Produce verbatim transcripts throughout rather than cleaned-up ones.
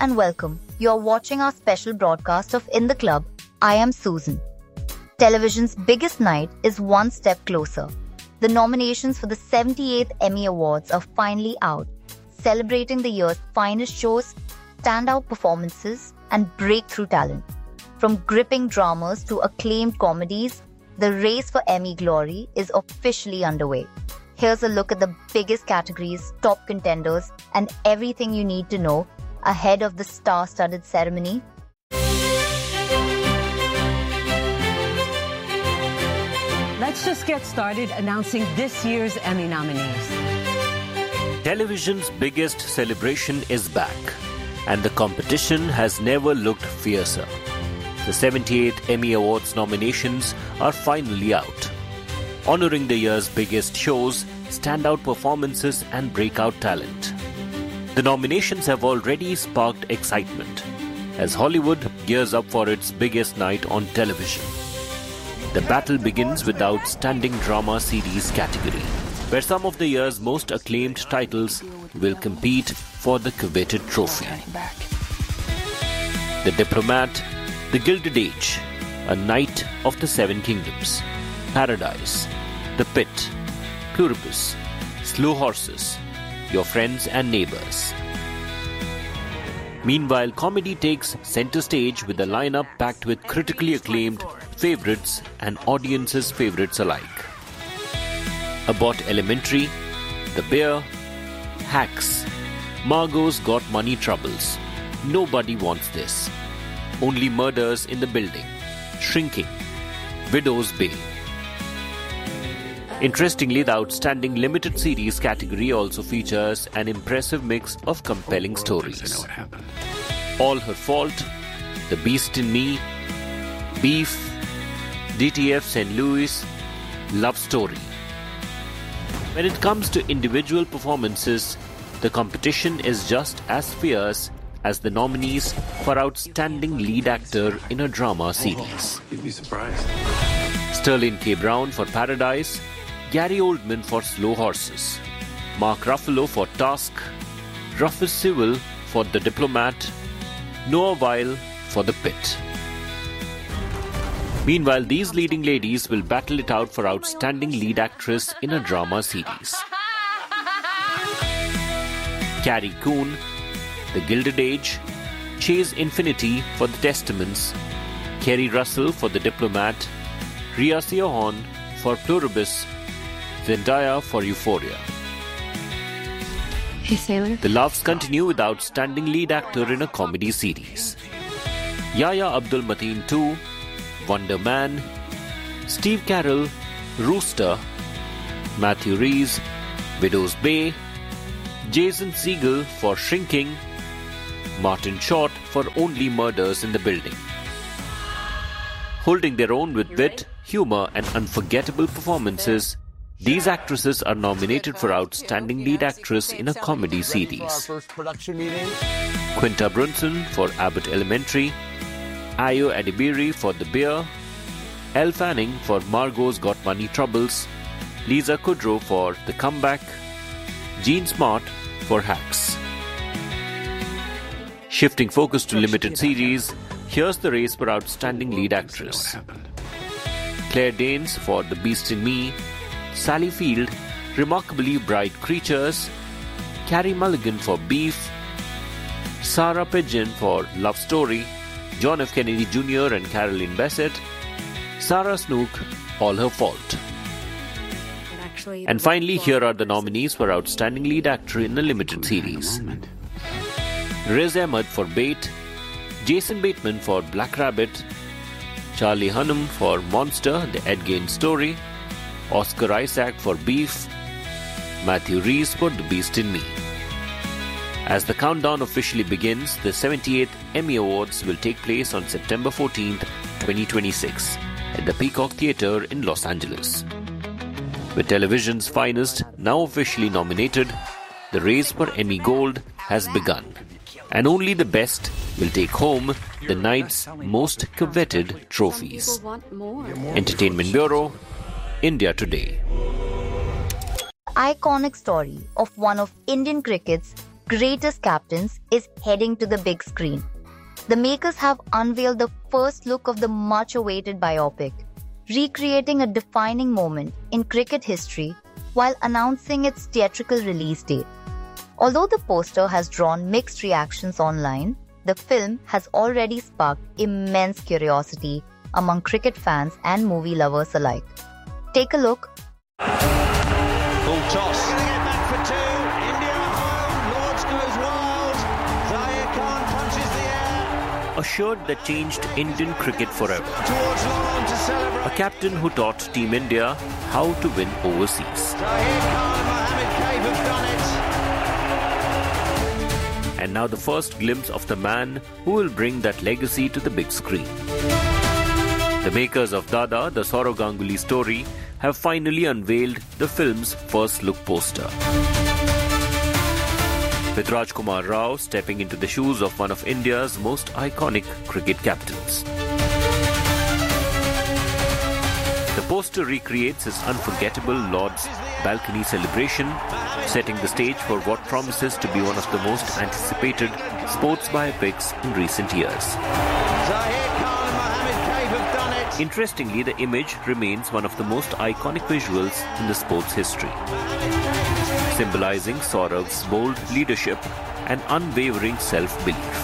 and welcome. You're watching our special broadcast of In the Club. I am Susan. Television's biggest night is one step closer. The nominations for the seventy-eighth Emmy Awards are finally out, celebrating the year's finest shows, standout performances, and breakthrough talent. From gripping dramas to acclaimed comedies, the race for Emmy glory is officially underway. Here's a look at the biggest categories, top contenders, and everything you need to know ahead of the star-studded ceremony. Let's just get started announcing this year's Emmy nominees. Television's biggest celebration is back, and the competition has never looked fiercer. The seventy-eighth Emmy Awards nominations are finally out, honoring the year's biggest shows, standout performances, and breakout talent. The nominations have already sparked excitement as Hollywood gears up for its biggest night on television. The battle begins with the Outstanding Drama Series category, where some of the year's most acclaimed titles will compete for the coveted trophy. The Diplomat, The Gilded Age, A Knight of the Seven Kingdoms, Paradise, The Pit, Pluribus, Slow Horses, Your Friends and Neighbours. Meanwhile, comedy takes center stage with a lineup packed with critically acclaimed favourites and audiences' favourites alike. Abbott Elementary, The Bear, Hacks, Margot's Got Money Troubles, Nobody Wants This, Only Murders in the Building, Shrinking, Widow's Bay. Interestingly, the Outstanding Limited Series category also features an impressive mix of compelling stories. All Her Fault, The Beast in Me, Beef, D T F Saint Louis, Love Story. When it comes to individual performances, the competition is just as fierce as the nominees for Outstanding Lead Actor in a Drama Series. You'd be surprised. Sterling K. Brown for Paradise, Gary Oldman for Slow Horses, Mark Ruffalo for Tusk, Rufus Sewell for The Diplomat, Noah Weil for The Pit. Meanwhile, these leading ladies will battle it out for Outstanding Lead Actress in a Drama Series. Carrie Coon, The Gilded Age, Chase Infinity for The Testaments, Kerry Russell for The Diplomat, Rhea Seehorn for Pluribus, Zendaya for Euphoria. Hey, Sailor. The loves continue with Outstanding Lead Actor in a Comedy Series. Yahya Abdul Mateen two, Wonder Man, Steve Carell, Rooster, Matthew Rhys, Widow's Bay, Jason Segel for Shrinking, Martin Short for Only Murders in the Building. Holding their own with wit, humor, and unforgettable performances, these actresses are nominated for Outstanding Lead Actress in a Comedy Series. Quinta Brunson for Abbott Elementary, Ayo Edebiri for The Bear, Elle Fanning for Margot's Got Money Troubles, Lisa Kudrow for The Comeback, Jean Smart for Hacks. Shifting focus to limited series, here's the race for Outstanding Lead Actress. Claire Danes for The Beast in Me, Sally Field, Remarkably Bright Creatures, Carey Mulligan for Beef, Sarah Pidgeon for Love Story, John F. Kennedy Junior and Caroline Bessette, Sarah Snook, All Her Fault. And finally, here are the nominees for Outstanding Lead Actor in a Limited Series. Riz Ahmed for Bait, Jason Bateman for Black Rabbit, Charlie Hunnam for Monster, the Ed Gein story, Oscar Isaac for Beef, Matthew Rhys for The Beast in Me. As the countdown officially begins, the seventy-eighth Emmy Awards will take place on September fourteenth, twenty twenty-six at the Peacock Theatre in Los Angeles. With television's finest now officially nominated, the race for Emmy Gold has begun, and only the best will take home the night's most coveted trophies. Entertainment Bureau, India Today. Iconic story of one of Indian cricket's Greatest Captains is heading to the big screen. The makers have unveiled the first look of the much-awaited biopic, recreating a defining moment in cricket history while announcing its theatrical release date. Although the poster has drawn mixed reactions online, the film has already sparked immense curiosity among cricket fans and movie lovers alike. Take a look. Full toss. Going to get back for two. India home. Lords goes wild. Zaheer Khan punches the air. A shirt that changed Indian cricket forever. Towards Laurent to celebrate. A captain who taught Team India how to win overseas. Zaheer Khan and Mohammad Kaif have done it. And now the first glimpse of the man who will bring that legacy to the big screen. The makers of Dada, the Sourav Ganguly story, have finally unveiled the film's first look poster. With Rajkumar Rao stepping into the shoes of one of India's most iconic cricket captains. The poster recreates his unforgettable Lord's balcony celebration, setting the stage for what promises to be one of the most anticipated sports biopics in recent years. Interestingly, the image remains one of the most iconic visuals in the sports history, symbolizing Saurav's bold leadership and unwavering self-belief.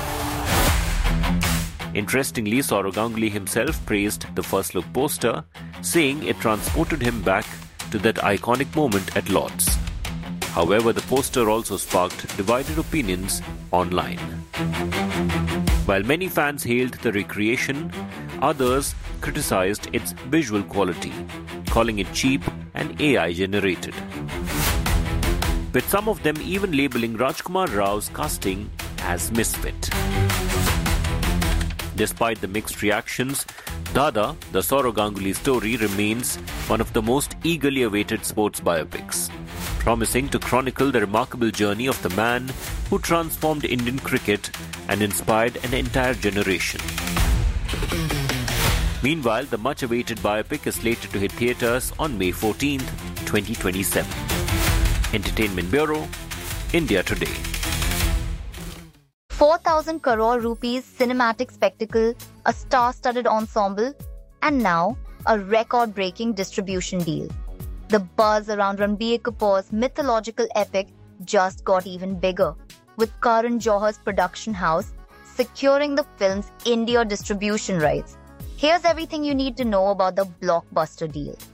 Interestingly, Sourav Ganguly himself praised the first look poster, saying it transported him back to that iconic moment at Lord's. However, the poster also sparked divided opinions online. While many fans hailed the recreation, others criticized its visual quality, calling it cheap and A I generated. With some of them even labeling Rajkumar Rao's casting as misfit. Despite the mixed reactions, Dada, the Sourav Ganguly story, remains one of the most eagerly awaited sports biopics, promising to chronicle the remarkable journey of the man who transformed Indian cricket and inspired an entire generation. Meanwhile, the much-awaited biopic is slated to hit theatres on May fourteenth, twenty twenty-seven. Entertainment Bureau, India Today. four thousand crore rupees cinematic spectacle, a star-studded ensemble, and now a record-breaking distribution deal. The buzz around Ranbir Kapoor's mythological epic just got even bigger, with Karan Johar's production house securing the film's India distribution rights. Here's everything you need to know about the blockbuster deal.